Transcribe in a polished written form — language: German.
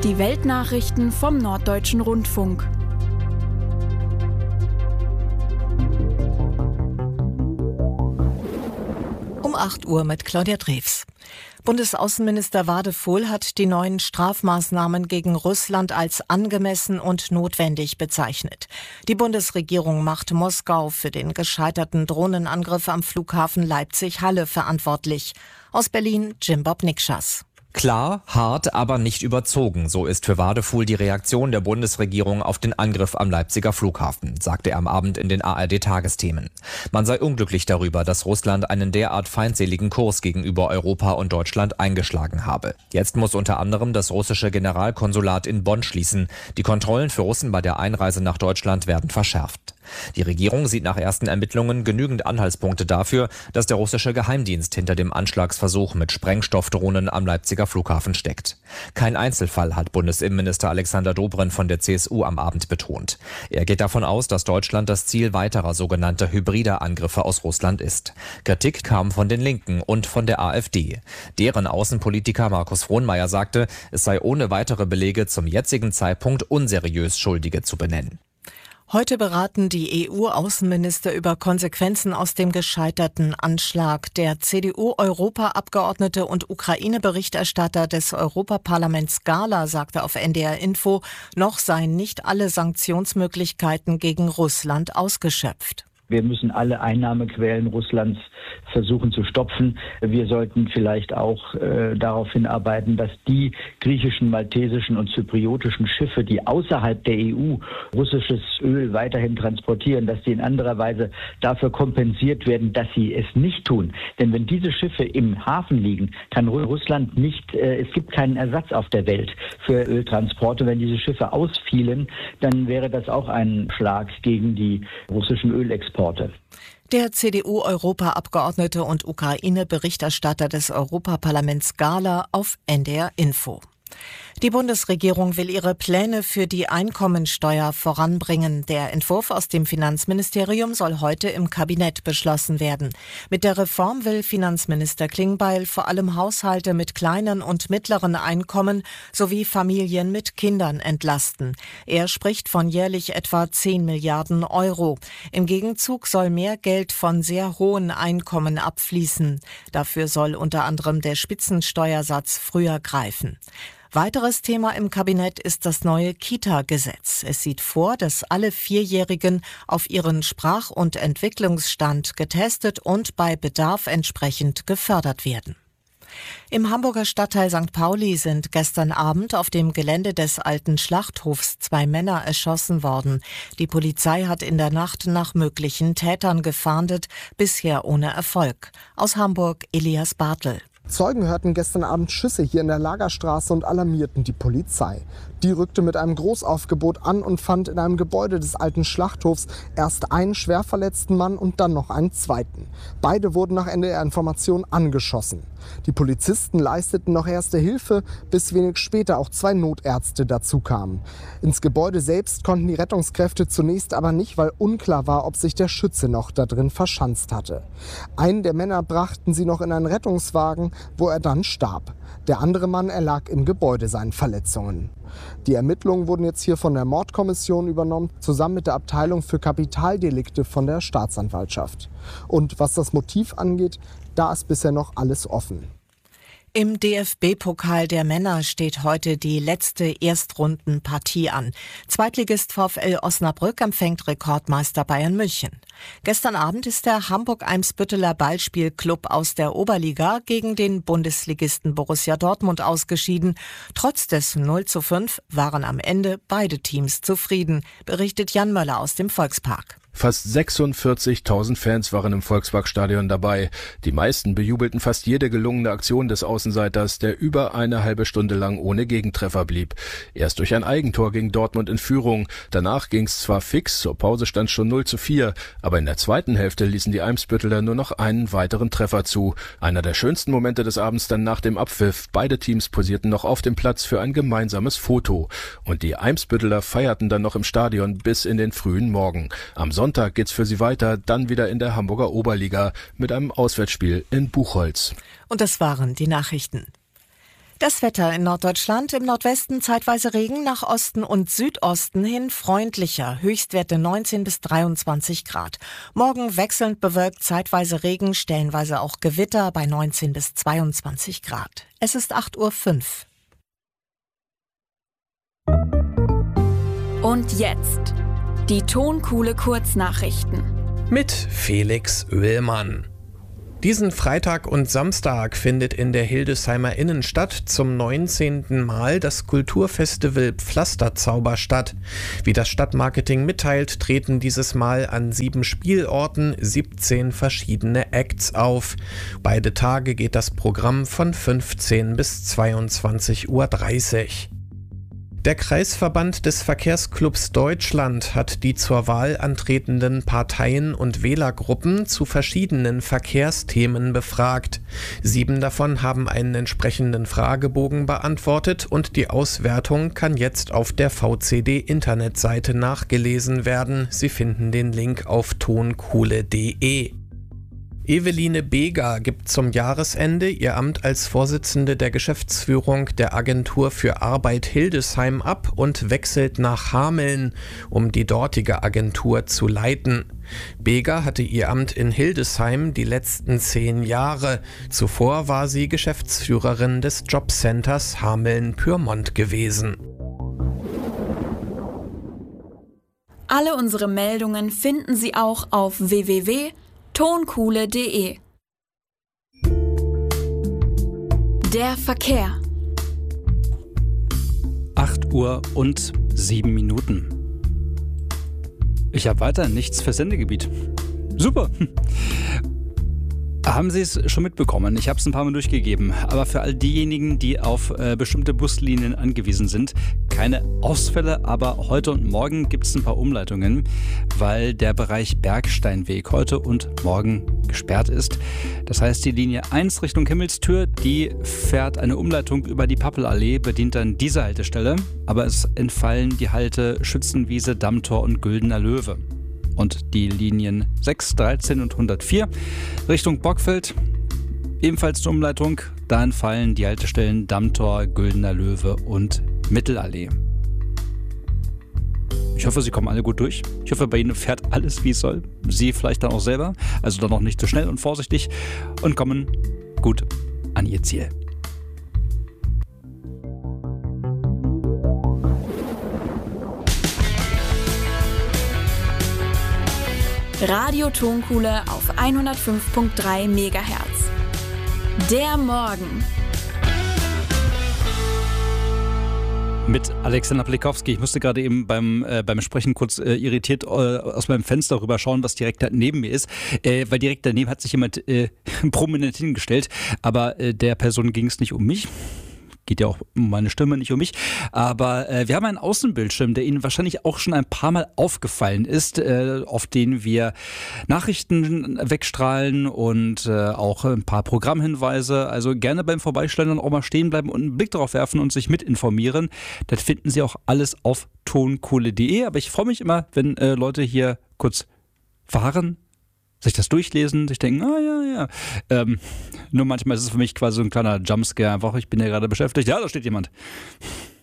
Die Weltnachrichten vom Norddeutschen Rundfunk. Um 8 Uhr mit Claudia Drews. Bundesaußenminister Wadefuhl hat die neuen Strafmaßnahmen gegen Russland als angemessen und notwendig bezeichnet. Die Bundesregierung macht Moskau für den gescheiterten Drohnenangriff am Flughafen Leipzig-Halle verantwortlich. Aus Berlin Jim-Bob Nikschas. Klar, hart, aber nicht überzogen. So ist für Wadefuhl die Reaktion der Bundesregierung auf den Angriff am Leipziger Flughafen, sagte er am Abend in den ARD-Tagesthemen. Man sei unglücklich darüber, dass Russland einen derart feindseligen Kurs gegenüber Europa und Deutschland eingeschlagen habe. Jetzt muss unter anderem das russische Generalkonsulat in Bonn schließen. Die Kontrollen für Russen bei der Einreise nach Deutschland werden verschärft. Die Regierung sieht nach ersten Ermittlungen genügend Anhaltspunkte dafür, dass der russische Geheimdienst hinter dem Anschlagsversuch mit Sprengstoffdrohnen am Leipziger Flughafen steckt. Kein Einzelfall, hat Bundesinnenminister Alexander Dobrindt von der CSU am Abend betont. Er geht davon aus, dass Deutschland das Ziel weiterer sogenannter hybrider Angriffe aus Russland ist. Kritik kam von den Linken und von der AfD. Deren Außenpolitiker Markus Frohnmayer sagte, es sei ohne weitere Belege zum jetzigen Zeitpunkt unseriös, Schuldige zu benennen. Heute beraten die EU-Außenminister über Konsequenzen aus dem gescheiterten Anschlag. Der CDU-Europaabgeordnete und Ukraine-Berichterstatter des Europaparlaments Gahler sagte auf NDR Info, noch seien nicht alle Sanktionsmöglichkeiten gegen Russland ausgeschöpft. Wir müssen alle Einnahmequellen Russlands versuchen zu stopfen. Wir sollten vielleicht auch darauf hinarbeiten, dass die griechischen, maltesischen und zypriotischen Schiffe, die außerhalb der EU russisches Öl weiterhin transportieren, dass die in anderer Weise dafür kompensiert werden, dass sie es nicht tun. Denn wenn diese Schiffe im Hafen liegen, kann Russland nicht, es gibt keinen Ersatz auf der Welt für Öltransporte. Wenn diese Schiffe ausfielen, dann wäre das auch ein Schlag gegen die russischen Ölexporte. Der CDU-Europaabgeordnete und Ukraine-Berichterstatter des Europaparlaments Gahler auf NDR Info. Die Bundesregierung will ihre Pläne für die Einkommensteuer voranbringen. Der Entwurf aus dem Finanzministerium soll heute im Kabinett beschlossen werden. Mit der Reform will Finanzminister Klingbeil vor allem Haushalte mit kleinen und mittleren Einkommen sowie Familien mit Kindern entlasten. Er spricht von jährlich etwa 10 Milliarden Euro. Im Gegenzug soll mehr Geld von sehr hohen Einkommen abfließen. Dafür soll unter anderem der Spitzensteuersatz früher greifen. Weiteres Thema im Kabinett ist das neue Kita-Gesetz. Es sieht vor, dass alle Vierjährigen auf ihren Sprach- und Entwicklungsstand getestet und bei Bedarf entsprechend gefördert werden. Im Hamburger Stadtteil St. Pauli sind gestern Abend auf dem Gelände des alten Schlachthofs 2 Männer erschossen worden. Die Polizei hat in der Nacht nach möglichen Tätern gefahndet, bisher ohne Erfolg. Aus Hamburg Elias Bartel. Zeugen hörten gestern Abend Schüsse hier in der Lagerstraße und alarmierten die Polizei. Die rückte mit einem Großaufgebot an und fand in einem Gebäude des alten Schlachthofs erst einen schwer verletzten Mann und dann noch einen zweiten. Beide wurden nach Ende der Information angeschossen. Die Polizisten leisteten noch erste Hilfe, bis wenig später auch 2 Notärzte dazu kamen. Ins Gebäude selbst konnten die Rettungskräfte zunächst aber nicht, weil unklar war, ob sich der Schütze noch da drin verschanzt hatte. Einen der Männer brachten sie noch in einen Rettungswagen, wo er dann starb. Der andere Mann erlag im Gebäude seinen Verletzungen. Die Ermittlungen wurden jetzt hier von der Mordkommission übernommen, zusammen mit der Abteilung für Kapitaldelikte von der Staatsanwaltschaft. Und was das Motiv angeht, da ist bisher noch alles offen. Im DFB-Pokal der Männer steht heute die letzte Erstrundenpartie an. Zweitligist VfL Osnabrück empfängt Rekordmeister Bayern München. Gestern Abend ist der Hamburg-Eimsbütteler Ballspielclub aus der Oberliga gegen den Bundesligisten Borussia Dortmund ausgeschieden. Trotz des 0:5 waren am Ende beide Teams zufrieden, berichtet Jan Möller aus dem Volkspark. Fast 46.000 Fans waren im Volksparkstadion dabei. Die meisten bejubelten fast jede gelungene Aktion des Außenseiters, der über eine halbe Stunde lang ohne Gegentreffer blieb. Erst durch ein Eigentor ging Dortmund in Führung. Danach ging's zwar fix, zur Pause stand schon 0:4, aber in der zweiten Hälfte ließen die Eimsbütteler nur noch einen weiteren Treffer zu. Einer der schönsten Momente des Abends dann nach dem Abpfiff. Beide Teams posierten noch auf dem Platz für ein gemeinsames Foto. Und die Eimsbütteler feierten dann noch im Stadion bis in den frühen Morgen. Am Sonntag geht's für sie weiter, dann wieder in der Hamburger Oberliga mit einem Auswärtsspiel in Buchholz. Und das waren die Nachrichten. Das Wetter in Norddeutschland, im Nordwesten zeitweise Regen, nach Osten und Südosten hin freundlicher, Höchstwerte 19 bis 23 Grad. Morgen wechselnd bewölkt, zeitweise Regen, stellenweise auch Gewitter bei 19 bis 22 Grad. Es ist 8:05 Uhr. Und jetzt die Tonkuhle Kurznachrichten. Mit Felix Oehlmann. Diesen Freitag und Samstag findet in der Hildesheimer Innenstadt zum 19. Mal das Kulturfestival Pflasterzauber statt. Wie das Stadtmarketing mitteilt, treten dieses Mal an 7 Spielorten 17 verschiedene Acts auf. Beide Tage geht das Programm von 15 bis 22:30 Uhr. Der Kreisverband des Verkehrsclubs Deutschland hat die zur Wahl antretenden Parteien und Wählergruppen zu verschiedenen Verkehrsthemen befragt. 7 davon haben einen entsprechenden Fragebogen beantwortet und die Auswertung kann jetzt auf der VCD-Internetseite nachgelesen werden. Sie finden den Link auf tonkuhle.de. Eveline Beger gibt zum Jahresende ihr Amt als Vorsitzende der Geschäftsführung der Agentur für Arbeit Hildesheim ab und wechselt nach Hameln, um die dortige Agentur zu leiten. Beger hatte ihr Amt in Hildesheim die letzten 10 Jahre. Zuvor war sie Geschäftsführerin des Jobcenters Hameln-Pyrmont gewesen. Alle unsere Meldungen finden Sie auch auf www.tonkuhle.de. Der Verkehr. 8:07 Uhr. Ich habe weiter nichts für Sendegebiet. Super. Haben Sie es schon mitbekommen? Ich habe es ein paar Mal durchgegeben. Aber für all diejenigen, die auf bestimmte Buslinien angewiesen sind, keine Ausfälle, aber heute und morgen gibt es ein paar Umleitungen, weil der Bereich Bergsteinweg heute und morgen gesperrt ist. Das heißt, die Linie 1 Richtung Himmelstür, die fährt eine Umleitung über die Pappelallee, bedient dann diese Haltestelle. Aber es entfallen die Halte Schützenwiese, Dammtor und Güldener Löwe. Und die Linien 6, 13 und 104 Richtung Bockfeld, ebenfalls eine Umleitung. Da entfallen die Haltestellen Dammtor, Güldener Löwe und Mittelallee. Ich hoffe, Sie kommen alle gut durch. Ich hoffe, bei Ihnen fährt alles, wie es soll. Sie vielleicht dann auch selber, also dann auch nicht zu schnell und vorsichtig und kommen gut an Ihr Ziel. Radio Tonkuhle auf 105.3 MHz. Der Morgen. Mit Alexander Plikowski. Ich musste gerade eben beim Sprechen kurz irritiert aus meinem Fenster rüber schauen, was direkt da neben mir ist. Weil direkt daneben hat sich jemand prominent hingestellt. Aber der Person ging es nicht um mich. Geht ja auch um meine Stimme, nicht um mich. Aber wir haben einen Außenbildschirm, der Ihnen wahrscheinlich auch schon ein paar Mal aufgefallen ist, auf den wir Nachrichten wegstrahlen und auch ein paar Programmhinweise. Also gerne beim Vorbeischlendern auch mal stehen bleiben und einen Blick darauf werfen und sich mitinformieren. Das finden Sie auch alles auf tonkuhle.de. Aber ich freue mich immer, wenn Leute hier kurz fahren, sich das durchlesen, sich denken, nur manchmal ist es für mich quasi so ein kleiner Jumpscare, einfach, ich bin ja gerade beschäftigt, ja, da steht jemand.